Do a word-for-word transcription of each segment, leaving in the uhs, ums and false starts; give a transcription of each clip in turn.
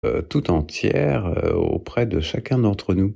euh, tout entière euh, auprès de chacun d'entre nous.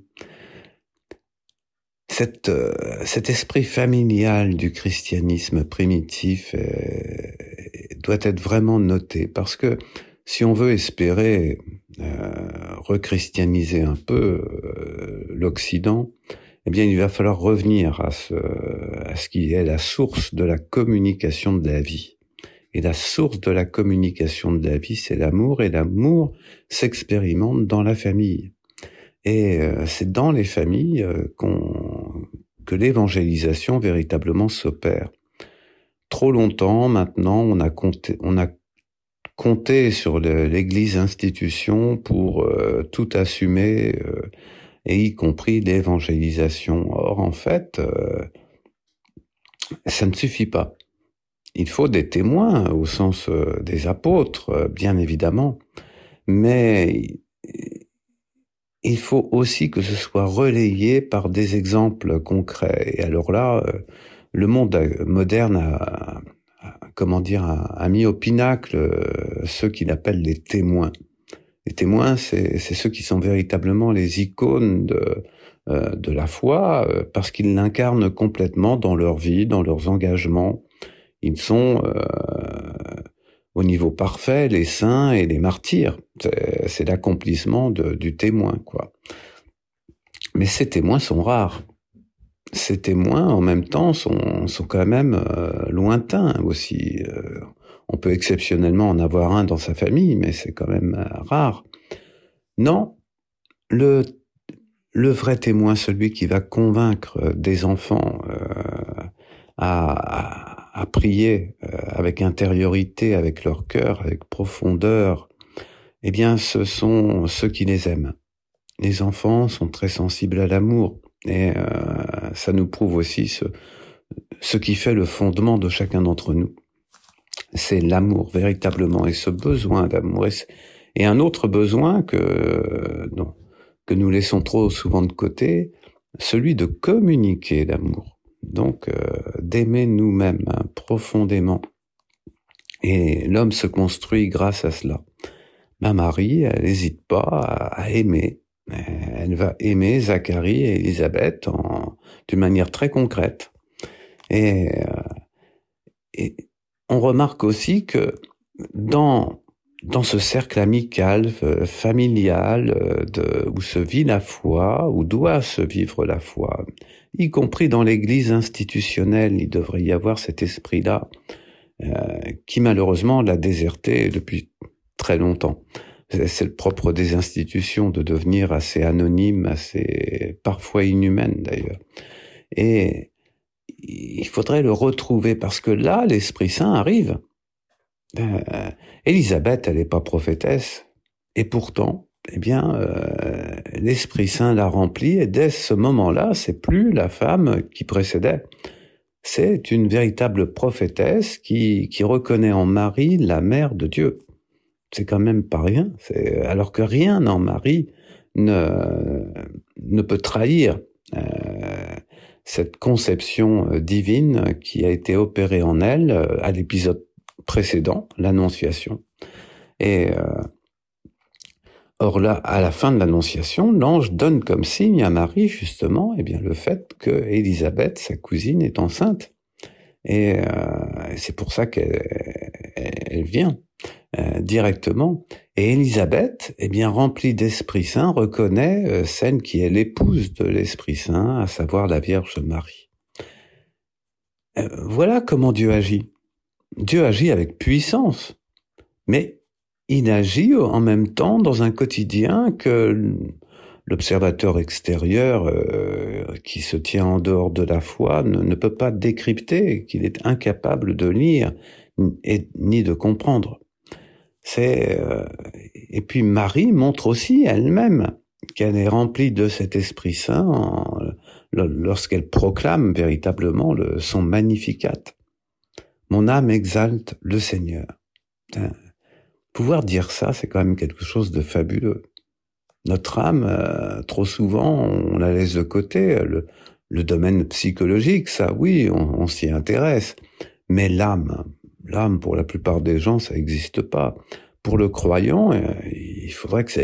Cette, euh, cet esprit familial du christianisme primitif euh, doit être vraiment noté, parce que si on veut espérer euh, rechristianiser un peu euh, l'Occident, eh bien, il va falloir revenir à ce, à ce qui est la source de la communication de la vie. Et la source de la communication de la vie, c'est l'amour, et l'amour s'expérimente dans la famille. Et euh, c'est dans les familles euh, qu'on, que l'évangélisation véritablement s'opère. Trop longtemps maintenant, on a compté, on a compté sur le, l'Église institution pour euh, tout assumer, euh, et y compris l'évangélisation. Or, en fait, euh, ça ne suffit pas. Il faut des témoins au sens euh, des apôtres, euh, bien évidemment, mais il faut aussi que ce soit relayé par des exemples concrets. Et alors là, euh, le monde moderne a, a comment dire, a, a mis au pinacle euh, ceux qu'il appelle les témoins. Les témoins, c'est, c'est ceux qui sont véritablement les icônes de, euh, de la foi, euh, parce qu'ils l'incarnent complètement dans leur vie, dans leurs engagements. Ils sont euh, au niveau parfait les saints et les martyrs. C'est, c'est l'accomplissement de, du témoin, quoi. Mais ces témoins sont rares. Ces témoins, en même temps, sont, sont quand même euh, lointains aussi. Euh, on peut exceptionnellement en avoir un dans sa famille, mais c'est quand même euh, rare. Non, le, le vrai témoin, celui qui va convaincre des enfants euh, à, à, à prier euh, avec intériorité, avec leur cœur, avec profondeur, eh bien, ce sont ceux qui les aiment. Les enfants sont très sensibles à l'amour, et euh, ça nous prouve aussi ce, ce qui fait le fondement de chacun d'entre nous. C'est l'amour, véritablement, et ce besoin d'amour. Et, et un autre besoin que, non, que nous laissons trop souvent de côté, celui de communiquer l'amour. Donc, euh, d'aimer nous-mêmes hein, profondément. Et l'homme se construit grâce à cela. Ma Marie, elle n'hésite pas à, à aimer. Elle va aimer Zacharie et Élisabeth en, d'une manière très concrète. Et, et on remarque aussi que dans, dans ce cercle amical, familial, de, où se vit la foi, où doit se vivre la foi, y compris dans l'Église institutionnelle, il devrait y avoir cet esprit-là, euh, qui malheureusement l'a déserté depuis très longtemps. C'est le propre des institutions de devenir assez anonymes, assez parfois inhumaines d'ailleurs. Et il faudrait le retrouver parce que là, l'Esprit Saint arrive. Euh, Élisabeth, elle n'est pas prophétesse, et pourtant, eh bien, euh, l'Esprit Saint l'a remplie, et dès ce moment-là, c'est plus la femme qui précédait. C'est une véritable prophétesse qui, qui reconnaît en Marie la mère de Dieu. C'est quand même pas rien. C'est, alors que rien en Marie ne, ne peut trahir euh, cette conception divine qui a été opérée en elle euh, à l'épisode précédent, l'Annonciation. Et euh, or là, à la fin de l'Annonciation, l'ange donne comme signe à Marie justement, eh bien le fait que Élisabeth, sa cousine, est enceinte. Et euh, c'est pour ça qu'elle elle vient. Euh, directement. Et Élisabeth, eh bien, remplie d'Esprit Saint, reconnaît euh, celle qui est l'épouse de l'Esprit Saint, à savoir la Vierge Marie. Euh, voilà comment Dieu agit. Dieu agit avec puissance, mais il agit en même temps dans un quotidien que l'observateur extérieur euh, qui se tient en dehors de la foi ne, ne peut pas décrypter, qu'il est incapable de lire et, ni de comprendre. C'est euh, et puis Marie montre aussi elle-même qu'elle est remplie de cet Esprit Saint en, lorsqu'elle proclame véritablement le, son Magnificat. Mon âme exalte le Seigneur. Putain, pouvoir dire ça, c'est quand même quelque chose de fabuleux. Notre âme, euh, trop souvent, on la laisse de côté. Le, le domaine psychologique, ça, oui, on, on s'y intéresse. Mais l'âme, l'âme, pour la plupart des gens, ça n'existe pas. pour le croyant, il faudrait que ça